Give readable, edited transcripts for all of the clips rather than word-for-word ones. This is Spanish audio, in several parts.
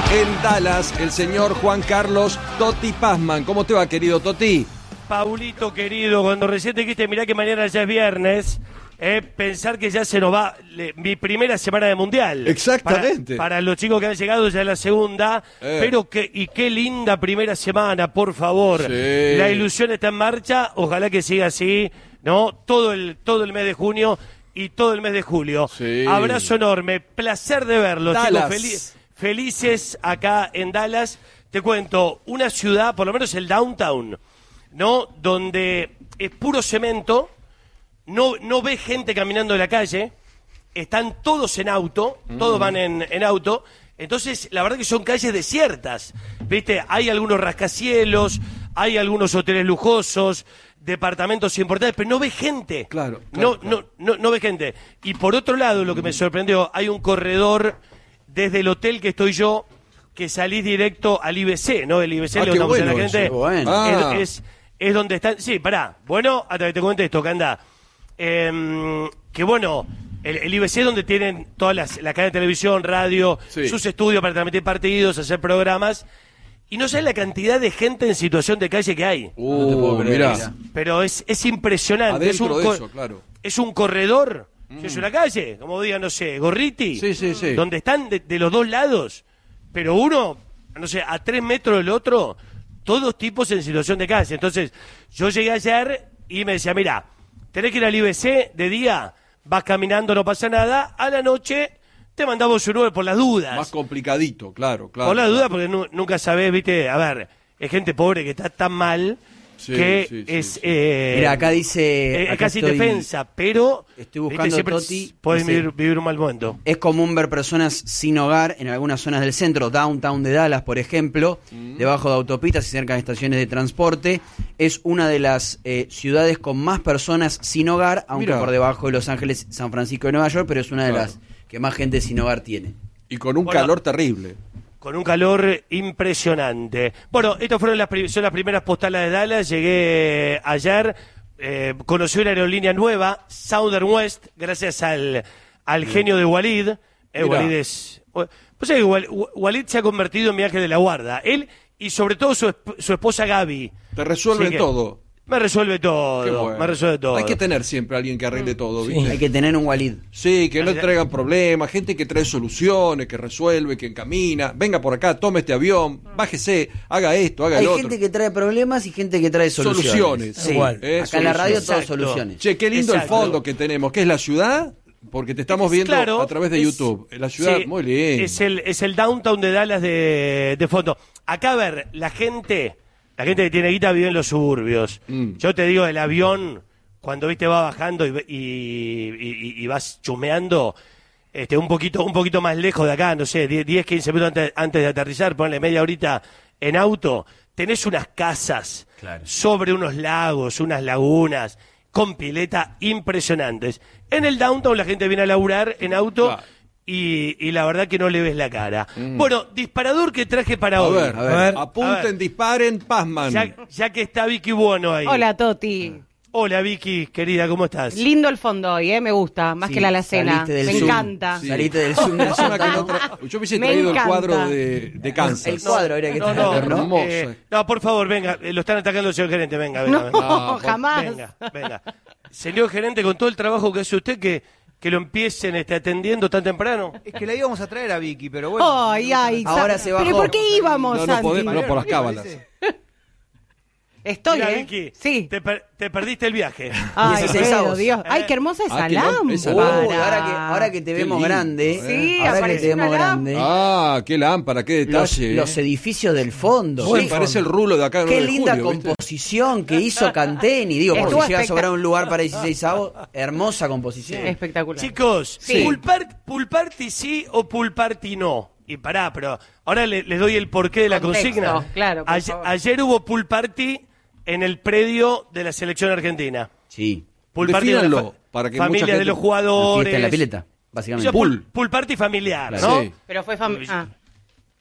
en Dallas, el señor Juan Carlos Toti Pazman. ¿Cómo te va, querido Toti? Paulito querido, cuando recién te dijiste, mirá que mañana ya es viernes, pensar que ya se nos va mi primera semana de Mundial. Exactamente. Para los chicos que han llegado ya es la segunda, pero qué linda primera semana, por favor. Sí. La ilusión está en marcha, ojalá que siga así, ¿no? Todo el mes de junio y todo el mes de julio. Sí. Abrazo enorme, placer de verlos, Dallas. chicos, felices acá en Dallas. Te cuento, una ciudad, por lo menos el downtown, ¿no? Donde es puro cemento, no ves gente caminando en la calle, están todos en auto, todos van en auto, entonces la verdad que son calles desiertas, ¿viste? Hay algunos rascacielos, hay algunos hoteles lujosos, departamentos importantes, pero no ves gente. Claro. No ves gente. Y por otro lado, lo que me sorprendió, hay un corredor desde el hotel que estoy yo, que salís directo al IBC, ¿no? El IBC le contamos a la gente. Bueno. Es donde están. Sí, pará. Bueno, hasta que te cuente esto, que anda. Que bueno, el IBC es donde tienen todas la cadena de televisión, radio, Sí. sus estudios para transmitir partidos, hacer programas. Y no sabes la cantidad de gente en situación de calle que hay. No te puedo creer. Mirá. Pero es impresionante. Adentro es de eso, claro. Es un corredor. Es una calle, como diga, no sé, Gorriti. Sí. Donde están de los dos lados. Pero uno, no sé, a 3 metros del otro, todos tipos en situación de calle. Entonces, yo llegué ayer y me decía, mira, tenés que ir al IBC de día, vas caminando, no pasa nada, a la noche te mandamos un Uber por las dudas. Más complicadito, claro. Por las dudas, porque nunca sabés, viste, a ver, es gente pobre que está tan mal que es... Mira, acá dice... acá casi estoy- defensa, pero... Estoy buscando, siempre Toti, podés dice- vivir un mal momento. Es común ver personas sin hogar en algunas zonas del centro, downtown de Dallas, por ejemplo, debajo de autopistas y cerca de estaciones de transporte. Es una de las ciudades con más personas sin hogar, aunque Mirá. por debajo de Los Ángeles, San Francisco y Nueva York, pero es una de Claro. las que más gente sin hogar tiene. Y con un Bueno. calor terrible. Con un calor impresionante. Bueno, estas fueron son las primeras postales de Dallas. Llegué ayer, conocí una aerolínea nueva, Southern West, gracias al genio de Walid. Mirá. Walid es... Pues sabés que Walid se ha convertido en mi ángel de la guarda. Él y sobre todo su esposa Gaby. Te resuelven Así que todo. Me resuelve todo, Qué bueno. me resuelve todo. Hay que tener siempre a alguien que arregle todo, ¿viste? Hay que tener un Walid. Sí, que no traigan problemas, gente que trae soluciones, que resuelve, que encamina. Venga por acá, tome este avión, bájese, haga esto, haga Hay el otro. gente que trae problemas y gente que trae soluciones. Soluciones. Sí. Igual. Acá en la radio todo Exacto. soluciones. Che, qué lindo Exacto. el fondo que tenemos, que es la ciudad, porque te estamos viendo Claro, a través de YouTube. La ciudad, sí, muy lindo. Es el downtown de Dallas de fondo. Acá, a ver, la gente que tiene guita vive en los suburbios. Yo te digo, el avión, cuando viste va bajando y vas chumeando, un poquito más lejos de acá, no sé, 10, 15 minutos antes de aterrizar, ponle media horita en auto, tenés unas casas sobre unos lagos, unas lagunas, con pileta impresionantes. En el downtown la gente viene a laburar en auto. Claro. Y la verdad que no le ves la cara. Bueno, disparador que traje para A hoy. ver, apunten, A ver. disparen, Pazman. Ya que está Vicky Buono ahí. Hola, Toti. Hola, Vicky, querida, ¿cómo estás? Lindo el fondo hoy, me gusta, más Sí, que la alacena. saliste del Me Zoom. encanta. Sí. Saliste del Zoom del Persona que no sótano. Yo hubiese Me traído el encanta. cuadro de Kansas. El cuadro habría que No, traer, ¿no? hermoso. no, por favor, venga, lo están atacando el señor gerente, venga. No, jamás. Venga. Señor gerente, con todo el trabajo que hace usted, que lo empiecen atendiendo tan temprano. Es que la íbamos a traer a Vicky, pero bueno. Ay, Ahora se bajó. ¿Pero por qué íbamos, No Santi? podemos, no por las cábalas. Estoy, Mirá, ¿eh? Vicky, Sí. te perdiste el viaje. Ay, 16 Alfredo, avos. Dios. Ay, qué hermosa esa Ah, qué lámpara. esa Uy, lámpara. ahora que te Qué vemos lindo, grande, Sí, ahora que apareció te vemos una grande, Ah, qué lámpara, qué detalle. los edificios del fondo. Uy, Sí. parece el rulo de acá de Qué 9 de linda julio, ¿viste? composición que hizo Canteni. Digo, Estuvo porque llega a espectac- sobrar un lugar para 16 avos. Hermosa composición. Espectacular. Chicos, Sí. pool party sí o pool party no. Y pará, pero ahora les doy el porqué de la Contexto, consigna. claro, por favor. Ayer hubo pool party en el predio de la selección argentina. Sí. Pool party de la Defínanlo, para que mucha familia gente- de los Una jugadores. fiesta en la pileta, O básicamente. sea, pool party familiar, Claro. ¿no? Sí. Pero fue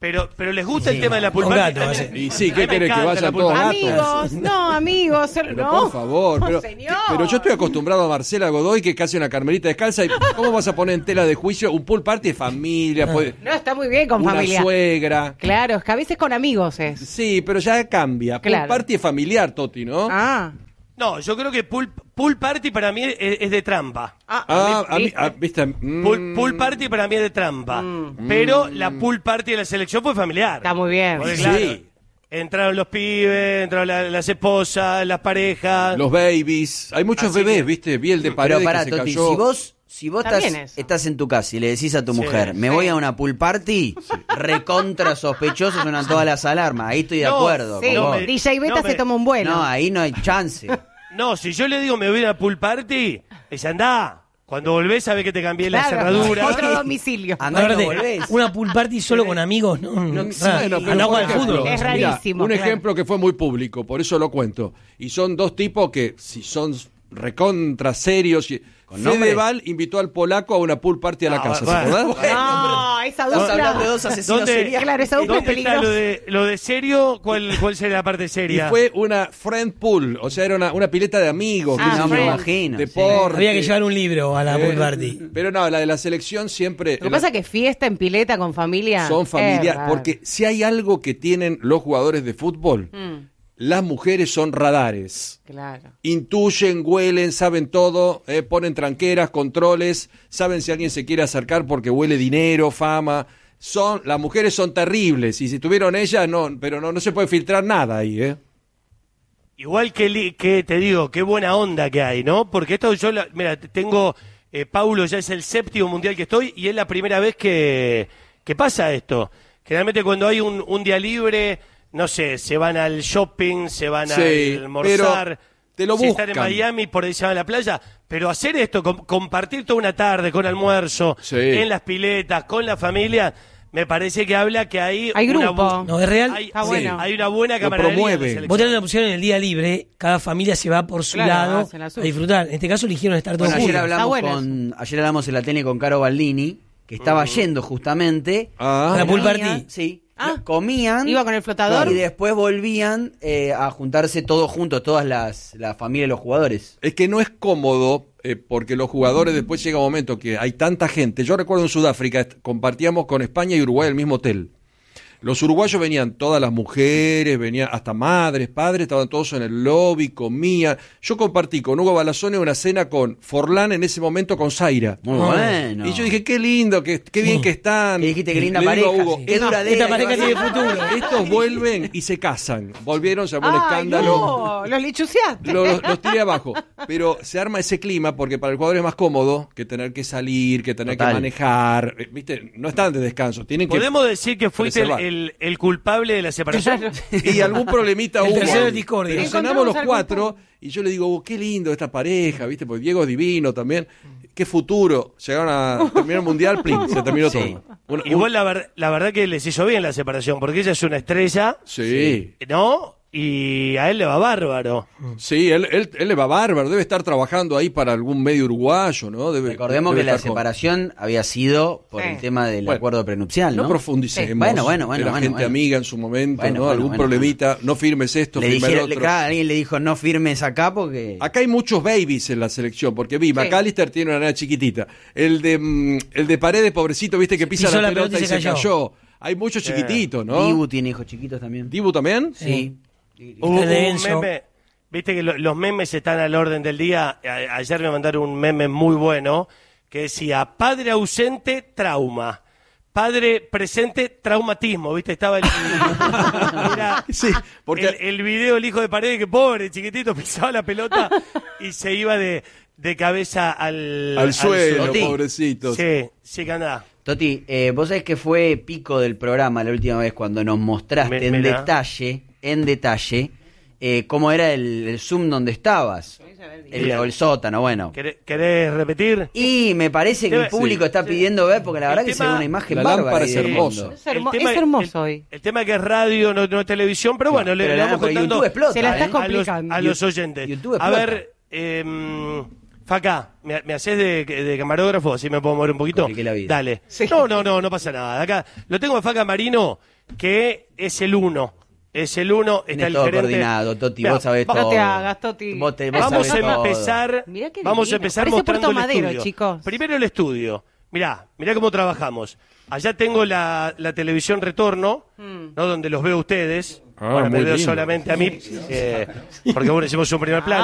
Pero les gusta el tema de la Con pool party gato, también. va a ser. Y sí, ¿qué A mí me querés? Que encanta vayan la pool todos party. gatos. Amigos, Pero no. por favor, pero, Señor. pero yo estoy acostumbrado a Marcela Godoy, que es casi una carmelita descalza. Y ¿cómo vas a poner en tela de juicio un pool party de familia? Puede- No, está muy bien con una familia. suegra. Claro, es que a veces con amigos es. Sí, pero ya cambia. Pool Claro. party es familiar, Toti, ¿no? Ah. No, yo creo que pool party para mí es de trampa. ¿Viste? Pool party para mí es de trampa. Pero la pool party de la selección fue familiar. Está muy bien. Porque, Sí. claro, entraron los pibes, entraron las esposas, las parejas. Los babies. Hay muchos Así bebés, que- ¿viste? Vi el de Pero paredes pará, que se Toti, cayó. si vos También eso. estás en tu casa y le decís a tu Sí, mujer, me voy a una pool party, recontra sospechoso, suenan todas las alarmas. Ahí estoy de No, acuerdo. Sí, con No, vos. me- DJ Beta no, se me- toma un vuelo. No, ahí no hay chance. No, si yo le digo me voy a ir a pool party, dice andá. Cuando volvés sabés que te cambié la Claro, cerradura. otro domicilio. Andá y no Aparte, volvés. una pool party solo con amigos, ¿no? Bueno, Raro. pero Al agua por del ejemplo, fútbol. Es mirá, rarísimo, un claro. ejemplo que fue muy público, por eso lo cuento. Y son dos tipos que, si son recontra serios. ¿Con nombre? Fedeval invitó al polaco a una pool party a la Ah, casa, ¿se bueno. acordás? No, esa Estamos hablando de dupla. dos asesinos ¿Dónde? seriales. Claro, esa dupla es ¿Dónde está peligrosa. lo de serio? ¿Cuál sería la parte Y seria? fue una friend pool, o sea, era una pileta de amigos. Ah, qué sé no me yo, imagino. deporte. Había que llevar un libro a la pool party. Pero no, la de la selección siempre... Lo que pasa es que fiesta en pileta con familia. son es familiares, raro. porque si hay algo que tienen los jugadores de fútbol, las mujeres son radares. Claro. Intuyen, huelen, saben todo, ponen tranqueras, controles, saben si alguien se quiere acercar porque huele dinero, fama. Las mujeres son terribles, y si tuvieron ellas, pero no se puede filtrar nada ahí, ¿eh? Igual que te digo, qué buena onda que hay, ¿no? Porque esto mira, tengo, Paulo ya es el 7º mundial que estoy y es la primera vez que pasa esto. Generalmente cuando hay un día libre, no sé, se van al shopping, se van Sí, a almorzar, pero te lo si están en buscan. Miami, por ahí se van a la playa, pero hacer esto, compartir toda una tarde con almuerzo, Sí. en las piletas, con la familia, me parece que habla que hay una grupo. No, es real. hay, Está sí, bueno. hay una buena Lo camaradería en la promueve. selección. Vos tenés la opción en el día libre, cada familia se va por su Claro, lado hacen la a suya. disfrutar. En este caso eligieron estar todos Bueno, ayer juntos. hablamos, ayer hablamos en la tele con Caro Baldini, que estaba yendo justamente. Ah. ¿A la pool Comían, party? Sí. Ah. Comían. Iba con el flotador. Y después volvían a juntarse todos juntos, todas la familia de los jugadores. Es que no es cómodo, porque los jugadores después llega un momento que hay tanta gente. Yo recuerdo en Sudáfrica, compartíamos con España y Uruguay el mismo hotel. Los uruguayos venían todas las mujeres, venían hasta madres, padres, estaban todos en el lobby, comían. Yo compartí con Hugo Balazone una cena con Forlán en ese momento con Zaira. Muy bueno. Y yo dije, qué lindo, qué bien que están. Que dijiste, qué linda Le digo a pareja, Hugo, sí. Qué duradera. Esta pareja que va a tiene ser. futuro. estos vuelven y se casan. Volvieron, se armó un Ay, escándalo. no, los lichuciaste. Los tiré abajo. Pero se arma ese clima porque para el jugador es más cómodo que tener que salir, que tener Total. que manejar. ¿Viste? No están de descanso. Tienen que. ¿Podemos decir que fuiste preservar. el culpable de la separación? Y algún problemita El hubo. tercero de discordia. Pero Encontramos cenamos los algún 4 y yo le digo, qué lindo esta pareja, ¿viste? Porque Diego es divino también. Qué futuro. Llegaron a terminar el mundial, plin, se terminó Sí. todo. Igual la verdad que les hizo bien la separación, porque ella es una estrella, Sí. ¿no? Y a él le va bárbaro. Sí, él le va bárbaro, debe estar trabajando ahí para algún medio uruguayo, ¿no? Recordemos debe que la estar con- separación había sido por Sí. el tema del Bueno, acuerdo prenupcial, ¿no? No profundicemos. Sí. Bueno. Era gente bueno. amiga en su momento, Bueno, ¿no? bueno, Algún bueno, problemita, no firmes esto, Le firma el dijeron, otro. claro, alguien le dijo, no firmes acá porque... Acá hay muchos babies en la selección, porque vi, McAllister tiene una nena chiquitita. El de Paredes, pobrecito, viste que pisa Pisó la la pelota pelota y se cayó. Hay muchos chiquititos, ¿no? Dibu tiene hijos chiquitos también. ¿Dibu también? Sí. Hubo el de un Enzo. meme, viste que los memes están al orden del día. Ayer me mandaron un meme muy bueno que decía, padre ausente, trauma. Padre presente, traumatismo, ¿viste? Estaba era Sí, porque el video del hijo de Paredes, que pobre, chiquitito, pisaba la pelota y se iba de cabeza al suelo, Toti. pobrecitos. Sí, que andá. Toti, vos sabés que fue pico del programa la última vez cuando nos mostraste en Mirá. detalle, cómo era el Zoom donde estabas. El sótano, bueno. ¿Querés repetir? Y me parece que el público Sí, está sí. pidiendo ver, porque la El verdad que se tema- ve una imagen la bárbara. lámpara ahí es del hermoso. mundo. Es hermoso hoy. El tema que es radio, no es televisión, pero bueno, le Pero vamos pero contando YouTube explota, Se la estás ¿eh? complicando. a los oyentes. YouTube A explota. ver, Faca, ¿me haces de camarógrafo? Así me puedo mover un poquito. Compliqué la vida. Dale. Sí. No pasa nada. Acá lo tengo a Faca Marino, que es el 1. Es el 1, está Tenés el todo gerente. coordinado, Toti, Mirá, vos sabés No todo. te hagas, Toti. Vos Vamos sabés a todo. empezar, Mirá qué vamos a divino. empezar Parece mostrando Puerto el Madero, estudio. chicos. Primero el estudio. Mirá cómo trabajamos. Allá tengo la televisión retorno, ¿no? Donde los veo ustedes. Ah, Ahora me muy veo lindo. solamente a mí, porque bueno, hicimos un primer plano.